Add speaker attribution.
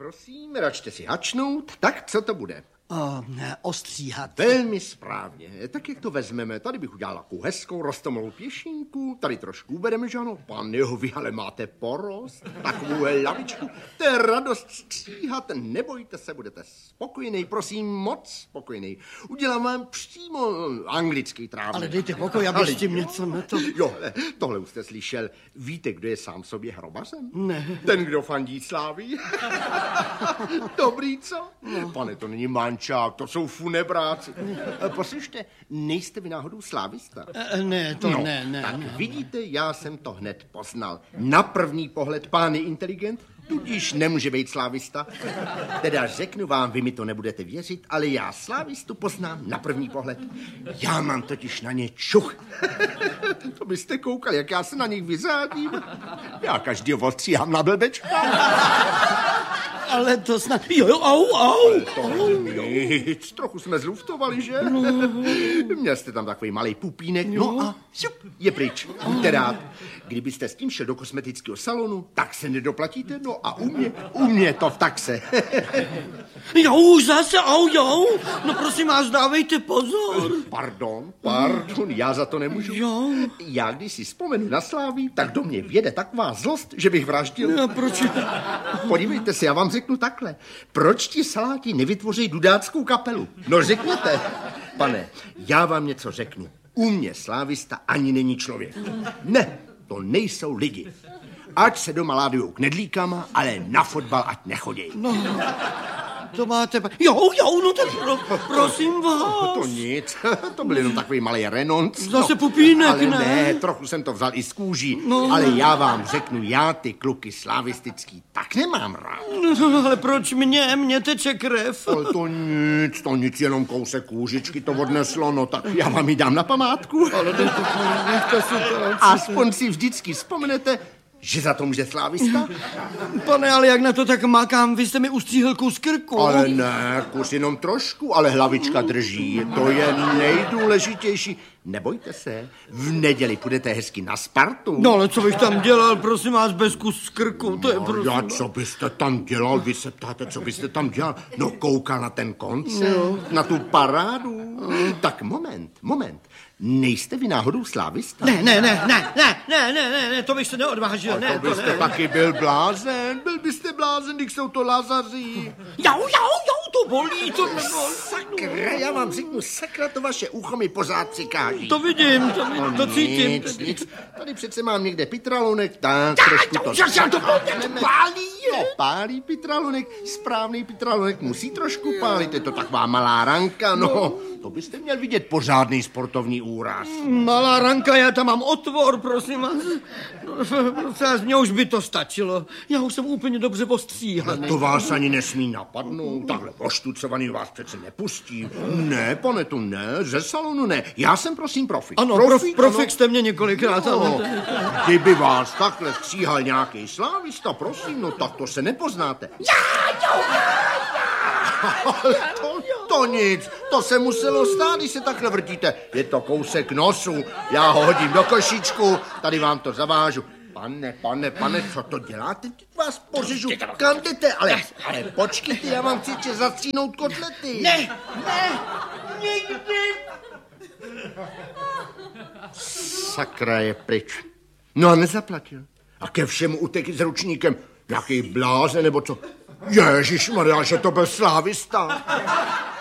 Speaker 1: prosím, račte si hačnout. Tak, co to bude?
Speaker 2: Ostříhat.
Speaker 1: Velmi správně. Tak jak to vezmeme? Tady bych udělal takovou hezkou rostomilou pěšinku. Tady trošku ubereme, že ano? Pane jo, vy ale máte porost. Takovou lavičku. To je radost stříhat. Nebojte se, budete spokojený. Prosím, moc spokojený. Udělám vám přímo anglický trávník.
Speaker 2: Ale dejte pokoj, aby s tím něco na to...
Speaker 1: Jo, tohle už jste slyšel. Víte, kdo je sám sobě hrobařem?
Speaker 2: Ne.
Speaker 1: Ten, kdo fandí Slávii. Dobrý, co? No. Pane, to není mančák, to jsou funebráci. Poslyšte, nejste vy náhodou slávista?
Speaker 2: Ne, to ne.
Speaker 1: Tak vidíte, já jsem to hned poznal. Na první pohled pán je inteligent, tudíž nemůže být slávista. Teda řeknu vám, vy mi to nebudete věřit, ale já slávistu poznám na první pohled. Já mám totiž na ně čuch. To byste koukali, jak já se na nich vyzádím. Já každýho ostříhám na blbečka.
Speaker 2: Ale to snad... Jo, au.
Speaker 1: Nic, trochu jsme zluftovali, že? Měl jste tam takový malý pupínek, no a šup, je pryč. Buďte rád. Kdybyste s tím šel do kosmetického salonu, tak se nedoplatíte, no a u mě to v taxe.
Speaker 2: Jo, už zase, jo. No prosím vás, dávejte pozor.
Speaker 1: Pardon, já za to nemůžu.
Speaker 2: Jo.
Speaker 1: Já když si vzpomenu na Slávii, tak do mě vjede taková zlost, že bych vraždil.
Speaker 2: No, proč?
Speaker 1: Podívejte se, já vám řeknu takhle. Proč ti saláti nevytvoří dudáckou kapelu? No řekněte. Pane, já vám něco řeknu. U mě slávista ani není člověk. Ne, to nejsou lidi. Ať se doma ládujou knedlíkama, ale na fotbal ať nechodí.
Speaker 2: No, to máte... Jo, no tak prosím vás.
Speaker 1: To nic, to byl jenom takový malý renonc.
Speaker 2: Zase pupínek,
Speaker 1: ale ne, trochu jsem to vzal i z kůží. No. Ale já vám řeknu, já ty kluky slavistický tak nemám rád.
Speaker 2: No, ale proč mě teče krev?
Speaker 1: Ale to nic, jenom kousek kůžičky to odneslo, no tak já vám ji dám na památku.
Speaker 2: Ale nechte si to.
Speaker 1: Aspoň si vždycky vzpomenete, že za to může slávista?
Speaker 2: Pane, ale jak na to tak makám, vy jste mi ustříhl kus krku.
Speaker 1: Ale ne, kus jenom trošku, ale hlavička drží, to je nejdůležitější. Nebojte se, v neděli půjdete hezky na Spartu.
Speaker 2: No ale co bych tam dělal, prosím vás, bez kus krku, to je
Speaker 1: prosím. Já, co byste tam dělal, vy se ptáte, co byste tam dělal? No koukal na ten koncert, na tu parádu. Tak moment. Nejste vy náhodou slávista?
Speaker 2: Ne, to bych se neodvážil.
Speaker 1: Ne, to byste taky byl blázen, když jsou to Lazaři.
Speaker 2: Jo, to bolí, to nebolí.
Speaker 1: Sakra, já vám řeknu, sakra, to vaše ucho mi pořád přikáží.
Speaker 2: To vidím, to cítím.
Speaker 1: Nic. Tady přece mám někde pitralunek, tak trošku to pálí. No, pálí pitralunek, správný pitralunek musí trošku pálit, je to taková malá ranka, no. To byste měl vidět pořádný sportovní úraz.
Speaker 2: Malá ranka, já tam mám otvor, prosím vás. Z mě už by to stačilo. Já už jsem úplně dobře ostříhaný.
Speaker 1: To vás ani nesmí napadnout. Takhle poštucovaný vás přece nepustí. Ne, pane, tu ne, ze salonu ne. Já jsem prosím profik.
Speaker 2: Ano, profik jste mě několikrát.
Speaker 1: No, kdyby vás takhle stříhal nějaký slávista, prosím, no tak to se nepoznáte. Ale to nic, to se muselo stát, když se takhle vrtíte. Je to kousek nosu, já ho hodím do košičku, tady vám to zavážu. Pane, co to děláte? Vás pořežu, kam jdete? Ale počkejte, já vám chci zastříhnout kotlety.
Speaker 2: Ne, nikdy.
Speaker 1: Sakra, je pryč. No a nezaplatil. A ke všemu utek s ručníkem. Jaký blázen nebo co? Ježišmarja, že to byl slávista.